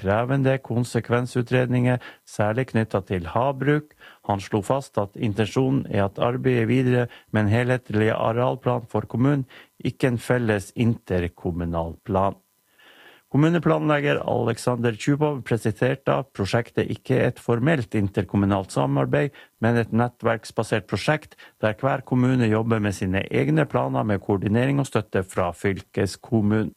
krevende konsekvensutredninger, særlig knyttet til havbruk. Han slo fast at intensjonen at arbeidet videre med en helhetlig arealplan for kommunen, ikke en felles interkommunal plan. Kommuneplanlegger Alexander Tjupov presenterte at prosjektet ikke er et formelt interkommunalt samarbeid, men et nettverksbasert prosjekt der hver kommune jobber med sine egne planer med koordinering og støtte fra fylkeskommunen.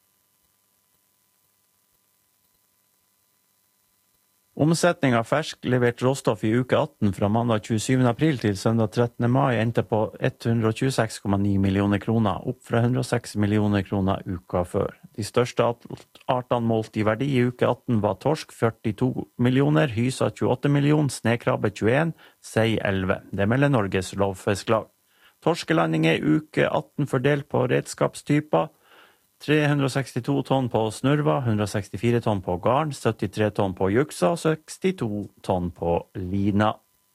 Omsetning av fersk levert råstoff i uke 18 fra mandag 27. april til søndag 13. mai endte på 126,9 millioner kroner, opp fra 106 millioner kroner uka før. De største artene målt i verdi i uke 18 var torsk 42 millioner, hysa 28 millioner, snekrabbe 21, sei 11. Det melder Norges Lovfisklag. Torskelanding i uke 18 fordelt på redskapstyper. 362 tonn på snurva, 164 tonn på garn, 73 tonn på juksa og 62 tonn på lina.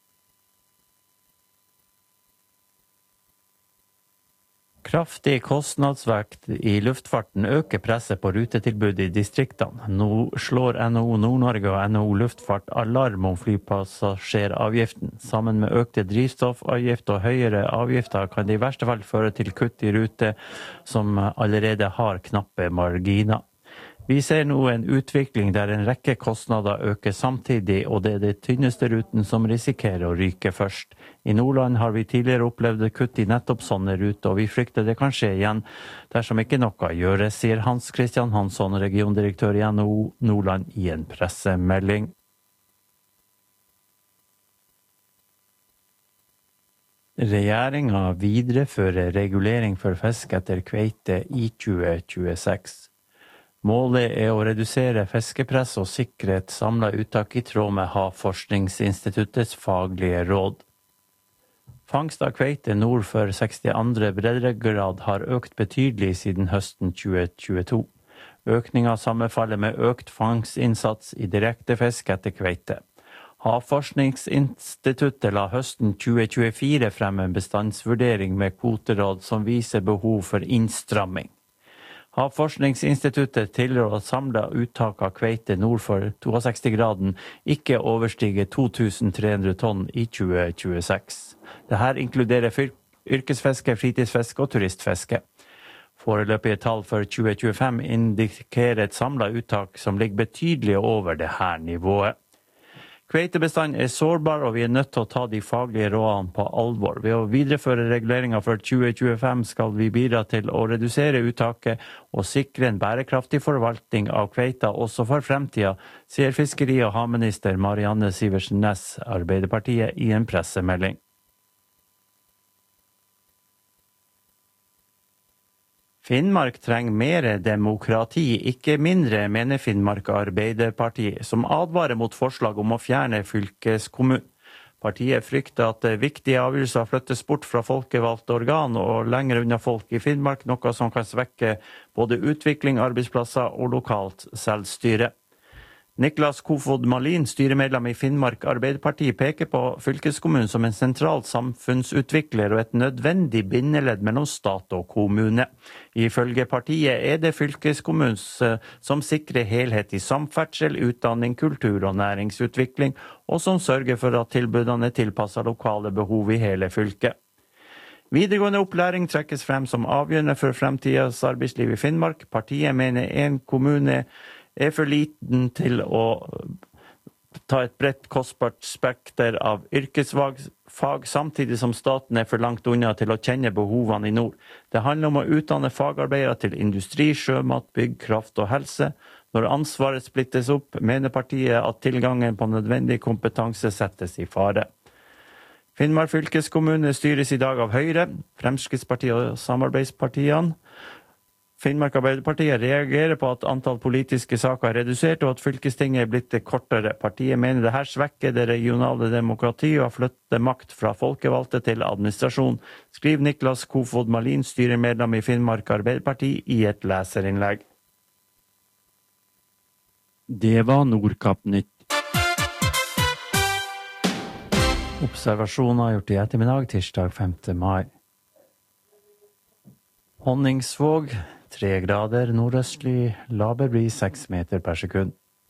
Kraftig kostnadsvekt i luftfarten øker presset på rutetilbud i distriktene. Nå slår NHO Nord-Norge og NHO Luftfart alarm om flypassasjeravgiften. Sammen med økte drivstoffavgift og høyere avgifter kan det i verste fall føre til kutt i rute som allerede har knappe marginer. Vi ser nå en utvikling der en rekke kostnader øker samtidig, og det er de tynneste ruten som risikerer å ryke først. I Nordland har vi tidligere opplevd kutt i nettopp sånne ruter, og vi frykter det kan skje igjen dersom ikke noe gjøres, sier Hans Christian Hansson, regiondirektør i NHO Nordland i en pressemelding. Regjeringen viderefører regulering for fisk etter kveite i 2026. Målet er å redusere fiskepress og sikre et samlet uttak i tråd med Havforskningsinstituttets faglige råd. Fangst av kveite nord for 62. breddegrad har økt betydelig siden høsten 2022. Økningen sammenfaller med økt fangstinnsats i direkte fisk etter kveite. Havforskningsinstituttet la høsten 2024 frem en bestandsvurdering med kvoteråd som viser behov for innstramming. Havforskningsinstituttet tilrår at samlet uttak av kveite nord for 62-graden ikke overstiger 2300 tonn i 2026. Dette inkluderer yrkesfiske, fritidsfiske og turistfiske. Foreløpige tall for 2025 indikerer et samlet uttak som ligger betydelig over dette nivået. Kveitebestanden er sårbar, og vi er nødt til å ta de faglige rådene på alvor. Ved å videreføre reguleringen for 2025 skal vi bidra til å redusere uttaket og sikre en bærekraftig forvaltning av kveita også for fremtiden, sier fiskeri- og havminister Marianne Sivertsen Næss, Arbeiderpartiet, i en pressemelding. Finnmark trenger mer demokrati, ikke mindre, mener Finnmark Arbeiderparti, som advarer mot forslag om å fjerne fylkeskommunen. Partiet frykter at viktige avgjørelser flyttes bort fra folkevalgte organ og lenger unna folk i Finnmark, noe som kan svekke både utvikling, arbeidsplasser og lokalt selvstyre. Niklas Kofod Malin, styremedlem i Finnmark Arbeiderparti, peker på fylkeskommunen som en sentral samfunnsutvikler og et nødvendig bindeledd mellom stat og kommune. Ifølge partiet er det fylkeskommunen som sikrer helhet i samferdsel, utdanning, kultur og næringsutvikling, og som sørger for at tilbudene er tilpasset lokale behov i hele fylket. Videregående opplæring trekkes frem som avgjørende for fremtidens arbeidsliv i Finnmark. Partiet mener en kommune er for liten til å ta et bredt kostbart spekter av yrkesfag, samtidig som staten er for langt unna til å kjenne behovene i nord. Det handler om å utdanne fagarbeidere til industri, sjømat, bygg, kraft og helse. Når ansvaret splittes opp, mener partiet at tilgangen på nødvendig kompetanse settes i fare. Finnmark fylkeskommune styres i dag av Høyre, Fremskrittspartiet og samarbeidspartiene. Finnmark Arbeiderparti reagerer på at antall politiske saker er redusert, og at fylkestinget er blitt kortere. Partiet mener dette svekker det regionale demokratiet og flytter makt fra folkevalgte til administrasjon, skriver Niklas Kofod Malin, styremedlem i Finnmark Arbeiderparti, i et leserinnlegg. Det var Nordkapp-nytt. Observasjoner gjort i ettermiddag, tirsdag 5. mai. Honningsvåg 3 grader, nordøstlig, laber bris 6 meter per sekund.